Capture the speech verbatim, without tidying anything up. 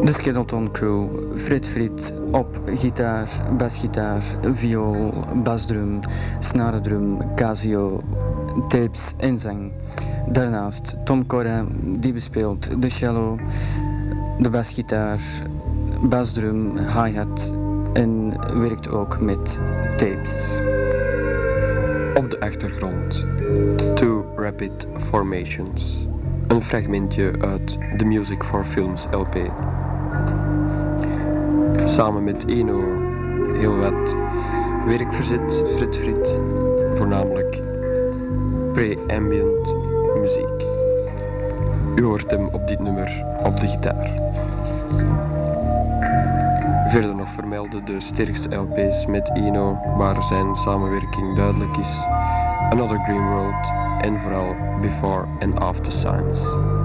De Skeleton Crew, Frit Frit op gitaar, basgitaar, viool, basdrum, snaredrum, Casio, tapes en zang. Daarnaast Tom Corra, die bespeelt de cello, de basgitaar, basdrum, hi-hat en werkt ook met tapes. Op de achtergrond Two Rapid Formations, een fragmentje uit de Music for Films L P. Samen met Eno heel wat werkverzet, Frit Frit, voornamelijk pre-ambient muziek. U hoort hem op dit nummer op de gitaar. Verder nog vermelden de sterkste L P's met Eno, waar zijn samenwerking duidelijk is, Another Green World en vooral Before and After Signs.